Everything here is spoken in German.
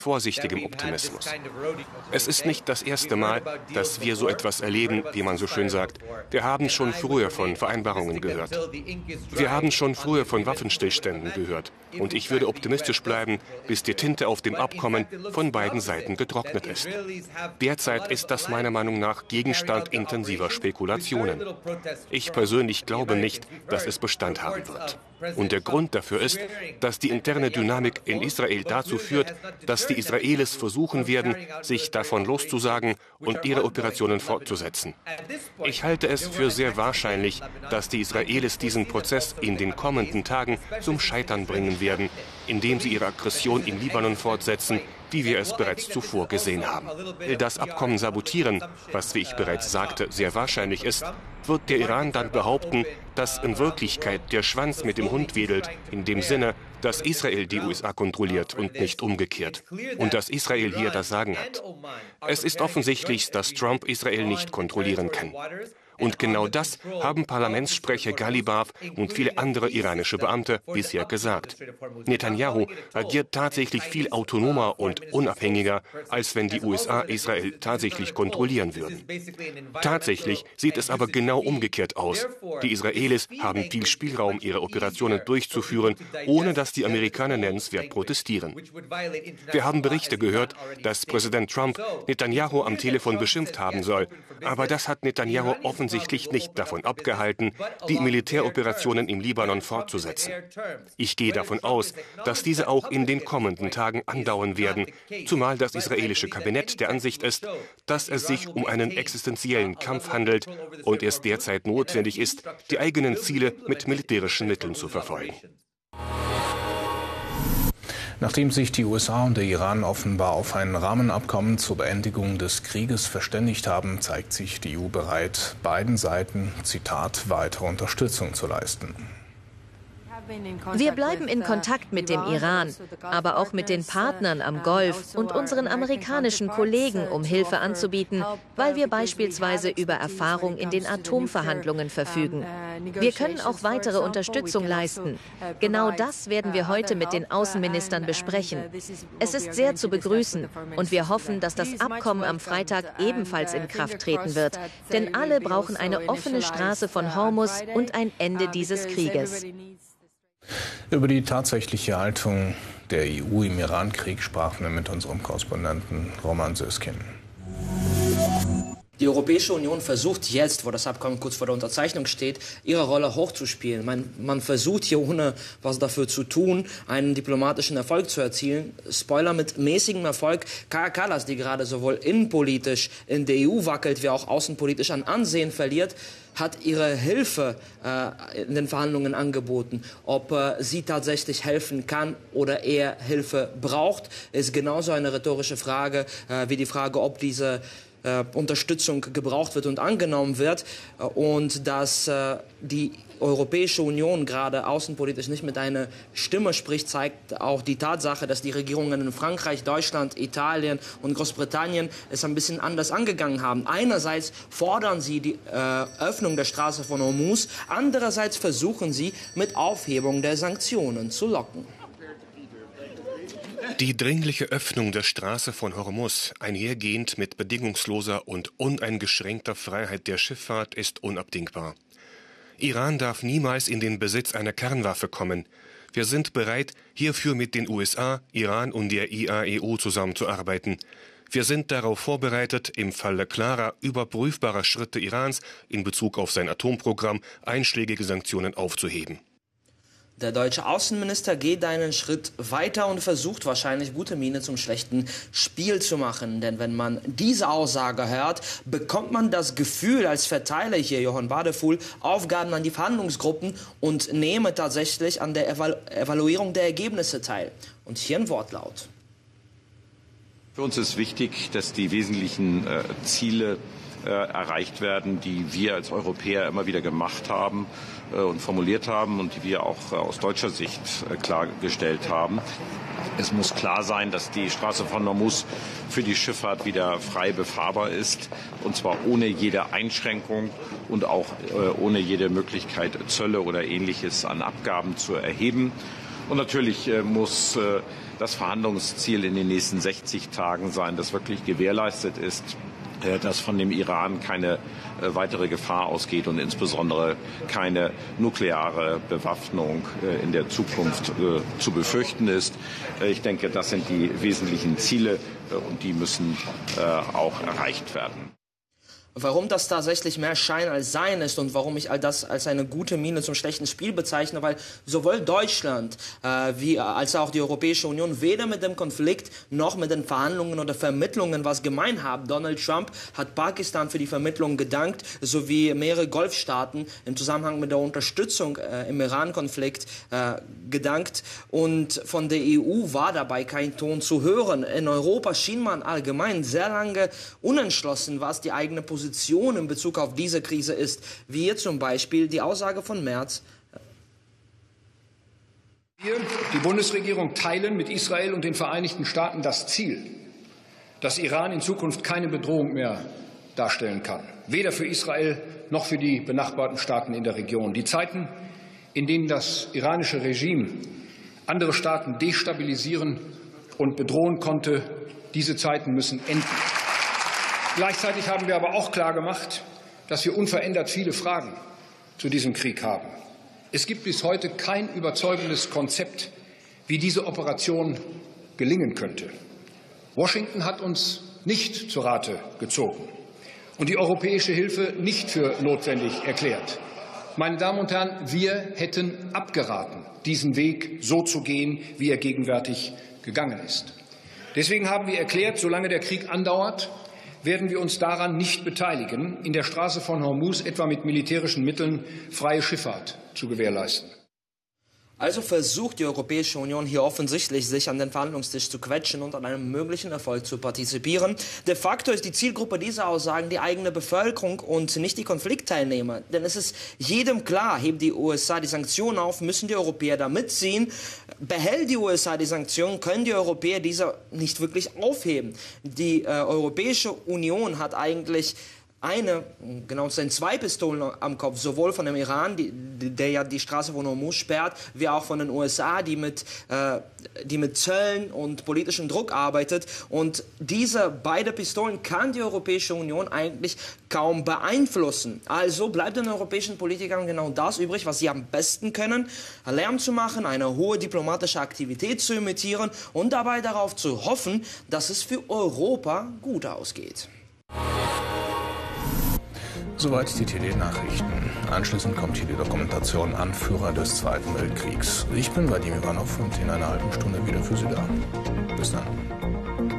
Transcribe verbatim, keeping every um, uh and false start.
vorsichtigem Optimismus. Es ist nicht das erste Mal, dass wir so etwas erleben, wie man so schön sagt. Wir haben schon früher von Vereinbarungen gehört. Wir haben schon früher von Waffenstillständen gehört. Und ich würde optimistisch bleiben, bis die Tinte auf dem Abkommen von beiden Seiten getrocknet ist. Derzeit ist das meiner Meinung nach Gegenstand intensiver Spekulationen. Ich persönlich glaube nicht, dass es Bestand haben wird. Und der Grund dafür ist, dass die interne Dynamik in Israel dazu führt, dass die Israelis versuchen werden, sich davon loszusagen und ihre Operationen fortzusetzen. Ich halte es für sehr wahrscheinlich, dass die Israelis diesen Prozess in den kommenden Tagen zum Scheitern bringen werden, indem sie ihre Aggression im Libanon fortsetzen, wie wir es bereits zuvor gesehen haben. Will das Abkommen sabotieren, was, wie ich bereits sagte, sehr wahrscheinlich ist, wird der Iran dann behaupten, dass in Wirklichkeit der Schwanz mit dem Hund wedelt, in dem Sinne, dass Israel die U S A kontrolliert und nicht umgekehrt. Und dass Israel hier das Sagen hat. Es ist offensichtlich, dass Trump Israel nicht kontrollieren kann. Und genau das haben Parlamentssprecher Galibaf und viele andere iranische Beamte bisher gesagt. Netanyahu agiert tatsächlich viel autonomer und unabhängiger, als wenn die U S A Israel tatsächlich kontrollieren würden. Tatsächlich sieht es aber genau umgekehrt aus. Die Israelis haben viel Spielraum, ihre Operationen durchzuführen, ohne dass die Amerikaner nennenswert protestieren. Wir haben Berichte gehört, dass Präsident Trump Netanyahu am Telefon beschimpft haben soll. Aber das hat Netanyahu offensichtlich offensichtlich nicht davon abgehalten, die Militäroperationen im Libanon fortzusetzen. Ich gehe davon aus, dass diese auch in den kommenden Tagen andauern werden, zumal das israelische Kabinett der Ansicht ist, dass es sich um einen existenziellen Kampf handelt und es derzeit notwendig ist, die eigenen Ziele mit militärischen Mitteln zu verfolgen. Nachdem sich die U S A und der Iran offenbar auf ein Rahmenabkommen zur Beendigung des Krieges verständigt haben, zeigt sich die E U bereit, beiden Seiten, Zitat, weitere Unterstützung zu leisten. Wir bleiben in Kontakt mit dem Iran, aber auch mit den Partnern am Golf und unseren amerikanischen Kollegen, um Hilfe anzubieten, weil wir beispielsweise über Erfahrung in den Atomverhandlungen verfügen. Wir können auch weitere Unterstützung leisten. Genau das werden wir heute mit den Außenministern besprechen. Es ist sehr zu begrüßen und wir hoffen, dass das Abkommen am Freitag ebenfalls in Kraft treten wird. Denn alle brauchen eine offene Straße von Hormuz und ein Ende dieses Krieges. Über die tatsächliche Haltung der E U im Iran-Krieg sprachen wir mit unserem Korrespondenten Roman Söskin. Die Europäische Union versucht jetzt, wo das Abkommen kurz vor der Unterzeichnung steht, ihre Rolle hochzuspielen. Man, man versucht hier, ohne was dafür zu tun, einen diplomatischen Erfolg zu erzielen. Spoiler, mit mäßigem Erfolg. Kaja Kallas, die gerade sowohl innenpolitisch in der E U wackelt, wie auch außenpolitisch an Ansehen verliert, hat ihre Hilfe äh, in den Verhandlungen angeboten. Ob äh, sie tatsächlich helfen kann oder eher Hilfe braucht, ist genauso eine rhetorische Frage äh, wie die Frage, ob diese Äh, Unterstützung gebraucht wird und angenommen wird äh, und dass äh, die Europäische Union gerade außenpolitisch nicht mit einer Stimme spricht, zeigt auch die Tatsache, dass die Regierungen in Frankreich, Deutschland, Italien und Großbritannien es ein bisschen anders angegangen haben. Einerseits fordern sie die äh, Öffnung der Straße von Hormuz, andererseits versuchen sie mit Aufhebung der Sanktionen zu locken. Die dringliche Öffnung der Straße von Hormuz, einhergehend mit bedingungsloser und uneingeschränkter Freiheit der Schifffahrt, ist unabdingbar. Iran darf niemals in den Besitz einer Kernwaffe kommen. Wir sind bereit, hierfür mit den U S A, Iran und der I A E U zusammenzuarbeiten. Wir sind darauf vorbereitet, im Falle klarer, überprüfbarer Schritte Irans in Bezug auf sein Atomprogramm einschlägige Sanktionen aufzuheben. Der deutsche Außenminister geht einen Schritt weiter und versucht wahrscheinlich gute Miene zum schlechten Spiel zu machen. Denn wenn man diese Aussage hört, bekommt man das Gefühl, als verteile hier Johann Badefuhl Aufgaben an die Verhandlungsgruppen und nehme tatsächlich an der Evalu- Evaluierung der Ergebnisse teil. Und hier ein Wortlaut. Für uns ist wichtig, dass die wesentlichen äh, Ziele äh, erreicht werden, die wir als Europäer immer wieder gemacht haben und formuliert haben und die wir auch aus deutscher Sicht klargestellt haben. Es muss klar sein, dass die Straße von Hormuz für die Schifffahrt wieder frei befahrbar ist, und zwar ohne jede Einschränkung und auch ohne jede Möglichkeit, Zölle oder Ähnliches an Abgaben zu erheben. Und natürlich muss das Verhandlungsziel in den nächsten sechzig Tagen sein, das wirklich gewährleistet ist, dass von dem Iran keine weitere Gefahr ausgeht und insbesondere keine nukleare Bewaffnung in der Zukunft zu befürchten ist. Ich denke, das sind die wesentlichen Ziele und die müssen auch erreicht werden. Warum das tatsächlich mehr Schein als Sein ist und warum ich all das als eine gute Miene zum schlechten Spiel bezeichne, weil sowohl Deutschland äh, wie als auch die Europäische Union weder mit dem Konflikt noch mit den Verhandlungen oder Vermittlungen was gemein haben. Donald Trump hat Pakistan für die Vermittlung gedankt, sowie mehrere Golfstaaten im Zusammenhang mit der Unterstützung äh, im Iran-Konflikt äh, gedankt. Und von der E U war dabei kein Ton zu hören. In Europa schien man allgemein sehr lange unentschlossen, was die eigene Position in Bezug auf diese Krise ist, wie hier zum Beispiel die Aussage von Merz. Wir, die Bundesregierung, teilen mit Israel und den Vereinigten Staaten das Ziel, dass Iran in Zukunft keine Bedrohung mehr darstellen kann, weder für Israel noch für die benachbarten Staaten in der Region. Die Zeiten, in denen das iranische Regime andere Staaten destabilisieren und bedrohen konnte, diese Zeiten müssen enden. Gleichzeitig haben wir aber auch klargemacht, dass wir unverändert viele Fragen zu diesem Krieg haben. Es gibt bis heute kein überzeugendes Konzept, wie diese Operation gelingen könnte. Washington hat uns nicht zu Rate gezogen und die europäische Hilfe nicht für notwendig erklärt. Meine Damen und Herren, wir hätten abgeraten, diesen Weg so zu gehen, wie er gegenwärtig gegangen ist. Deswegen haben wir erklärt, solange der Krieg andauert, werden wir uns daran nicht beteiligen, in der Straße von Hormuz etwa mit militärischen Mitteln freie Schifffahrt zu gewährleisten. Also versucht die Europäische Union hier offensichtlich, sich an den Verhandlungstisch zu quetschen und an einem möglichen Erfolg zu partizipieren. De facto ist die Zielgruppe dieser Aussagen die eigene Bevölkerung und nicht die Konfliktteilnehmer. Denn es ist jedem klar, hebt die U S A die Sanktionen auf, müssen die Europäer da mitziehen. Behält die U S A die Sanktionen, können die Europäer diese nicht wirklich aufheben. Die äh, Europäische Union hat eigentlich eine, genau zu sein, zwei Pistolen am Kopf, sowohl von dem Iran, die, der ja die Straße von Hormuz sperrt, wie auch von den U S A, die mit, äh, die mit Zöllen und politischem Druck arbeitet. Und diese beiden Pistolen kann die Europäische Union eigentlich kaum beeinflussen. Also bleibt den europäischen Politikern genau das übrig, was sie am besten können: Lärm zu machen, eine hohe diplomatische Aktivität zu imitieren und dabei darauf zu hoffen, dass es für Europa gut ausgeht. Soweit die T D-Nachrichten. Anschließend kommt hier die Dokumentation Anführer des Zweiten Weltkriegs. Ich bin Vadim Ivanov und in einer halben Stunde wieder für Sie da. Bis dann.